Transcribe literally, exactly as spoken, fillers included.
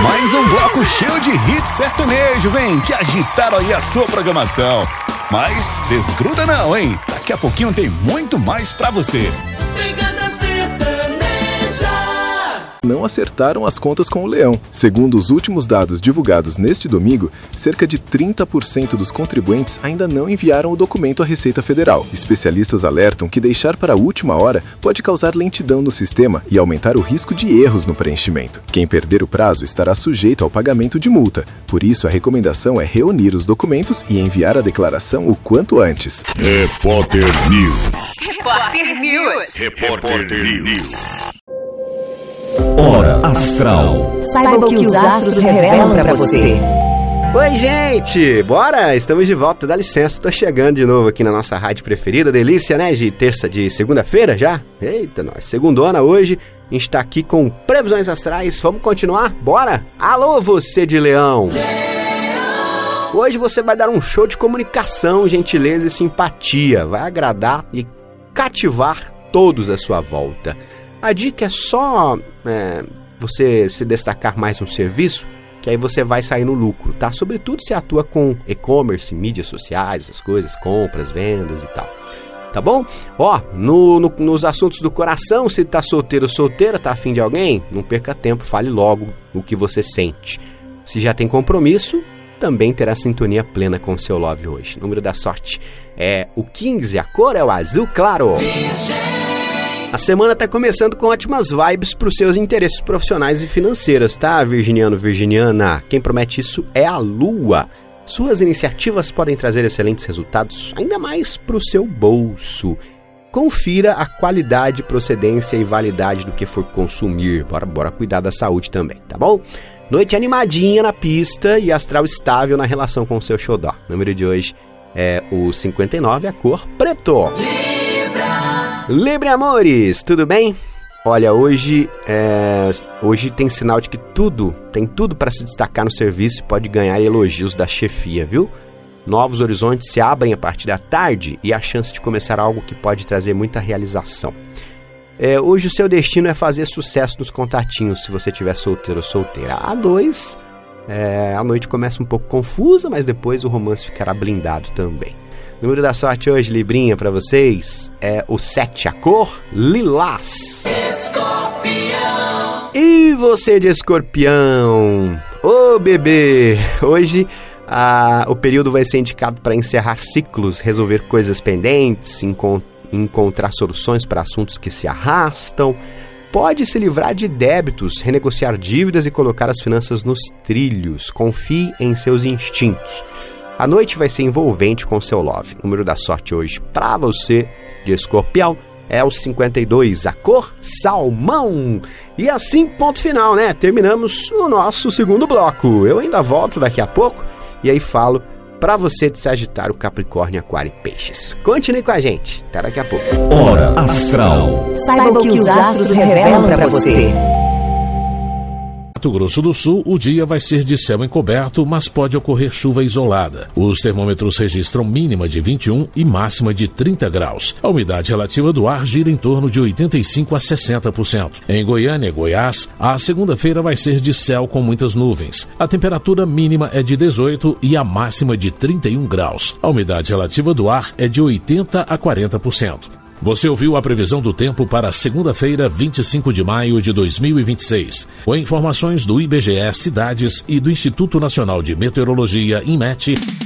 Mais um bloco cheio de hits sertanejos, hein? Que agitaram aí a sua programação. Mas desgruda não, hein? Daqui a pouquinho tem muito mais pra você. Não acertaram as contas com o leão. Segundo os últimos dados divulgados neste domingo, cerca de trinta por cento dos contribuintes ainda não enviaram o documento à Receita Federal. Especialistas alertam que deixar para a última hora pode causar lentidão no sistema e aumentar o risco de erros no preenchimento. Quem perder o prazo estará sujeito ao pagamento de multa. Por isso, a recomendação é reunir os documentos e enviar a declaração o quanto antes. Repórter News. Repórter News. Repórter News. Hora Astral. Saiba o que os astros revelam pra você. Oi, gente! Bora! Estamos de volta, dá licença, tô chegando de novo aqui na nossa rádio preferida. Delícia, né? De terça, de segunda-feira já? Eita, nós, segundona hoje. A gente tá aqui com previsões astrais. Vamos continuar? Bora? Alô, você de Leão! Leão! Hoje você vai dar um show de comunicação, gentileza e simpatia. Vai agradar e cativar todos à sua volta. A dica é só é, você se destacar mais no serviço, que aí você vai sair no lucro, tá? Sobretudo se atua com e-commerce, mídias sociais, essas coisas, compras, vendas e tal. Tá bom? Ó, no, no, nos assuntos do coração, se tá solteiro ou solteira, tá afim de alguém, não perca tempo, fale logo o que você sente. Se já tem compromisso, também terá sintonia plena com o seu love hoje. O número da sorte é o quinze, a cor é o azul claro. A semana tá começando com ótimas vibes para os seus interesses profissionais e financeiros, tá, virginiano, virginiana? Quem promete isso é a Lua. Suas iniciativas podem trazer excelentes resultados, ainda mais para o seu bolso. Confira a qualidade, procedência e validade do que for consumir. Bora, bora cuidar da saúde também, tá bom? Noite animadinha na pista e astral estável na relação com o seu xodó. O número de hoje é o cinquenta e nove, a cor preto. Libra, amores, tudo bem? Olha, hoje, é, hoje tem sinal de que tudo, tem tudo para se destacar no serviço e pode ganhar elogios da chefia, viu? Novos horizontes se abrem a partir da tarde e a chance de começar algo que pode trazer muita realização. É, hoje o seu destino é fazer sucesso nos contatinhos, se você estiver solteiro ou solteira. A dois, é, a noite começa um pouco confusa, mas depois o romance ficará blindado também. O número da sorte hoje, Librinha, pra vocês é o sete, a cor lilás. Escorpião. E você de Escorpião? Ô, bebê! Hoje ah, o período vai ser indicado para encerrar ciclos, resolver coisas pendentes, encont- encontrar soluções para assuntos que se arrastam. Pode se livrar de débitos, renegociar dívidas e colocar as finanças nos trilhos. Confie em seus instintos. A noite vai ser envolvente com seu love. O número da sorte hoje pra você de Escorpião é o cinquenta e dois, a cor salmão. E assim, ponto final, né? Terminamos o nosso segundo bloco. Eu ainda volto daqui a pouco e aí falo pra você de Sagitário, Capricórnio, Aquário e Peixes. Continue com a gente. Até daqui a pouco. Hora Astral. Saiba o que os astros revelam pra você. Mato Grosso do Sul, o dia vai ser de céu encoberto, mas pode ocorrer chuva isolada. Os termômetros registram mínima de vinte e um e máxima de trinta graus. A umidade relativa do ar gira em torno de oitenta e cinco a sessenta por cento. Em Goiânia e Goiás, a segunda-feira vai ser de céu com muitas nuvens. A temperatura mínima é de dezoito e a máxima de trinta e um graus. A umidade relativa do ar é de oitenta a quarenta por cento. Você ouviu a previsão do tempo para segunda-feira, vinte e cinco de maio de dois mil e vinte e seis. Com informações do I B G E Cidades e do Instituto Nacional de Meteorologia, INMET.